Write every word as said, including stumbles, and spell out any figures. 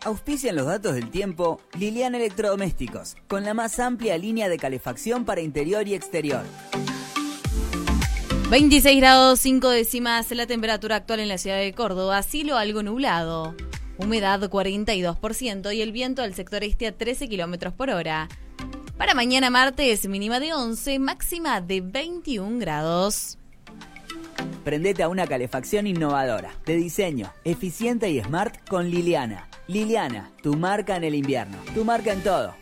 Auspician los datos del tiempo Liliana Electrodomésticos, con la más amplia línea de calefacción para interior y exterior. veintiséis grados cinco décimas la temperatura actual en la ciudad de Córdoba, cielo algo nublado, humedad cuarenta y dos por ciento y el viento del sector este a trece kilómetros por hora. Para mañana martes, mínima de once, máxima de veintiún grados. Prendete a una calefacción innovadora, de diseño, eficiente y smart con Liliana. Liliana, tu marca en el invierno, tu marca en todo.